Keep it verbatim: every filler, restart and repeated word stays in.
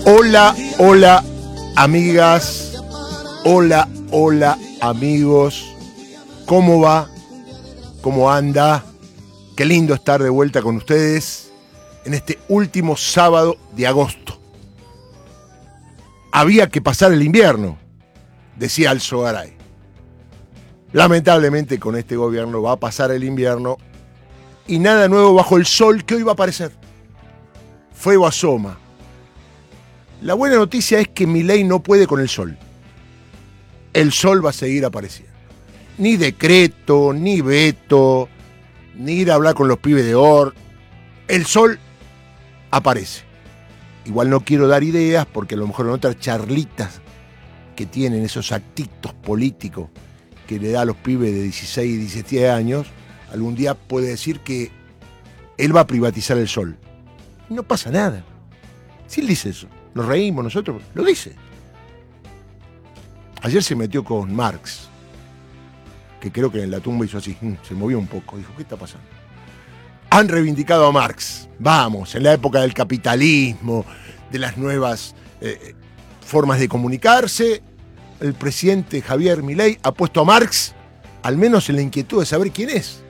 Hola, hola, amigas. Hola, hola, amigos. ¿Cómo va? ¿Cómo anda? Qué lindo estar de vuelta con ustedes en este último sábado de agosto. Había que pasar el invierno, decía Alzogaray. Lamentablemente con este gobierno va a pasar el invierno y nada nuevo bajo el sol que hoy va a aparecer. Fuego asoma. La buena noticia es que Milei no puede con el sol. El sol va a seguir apareciendo. Ni decreto, ni veto, ni ir a hablar con los pibes de O R. El sol aparece. Igual no quiero dar ideas porque a lo mejor en otras charlitas que tienen esos actitos políticos que le da a los pibes de dieciséis y diecisiete años, algún día puede decir que él va a privatizar el sol. Y no pasa nada. Si él dice eso, nos reímos nosotros, lo dice. Ayer se metió con Marx, que creo que en la tumba hizo así, se movió un poco, dijo, ¿qué está pasando? Han reivindicado a Marx, vamos, en la época del capitalismo, de las nuevas eh, formas de comunicarse, el presidente Javier Milei ha puesto a Marx, al menos en la inquietud de saber quién es.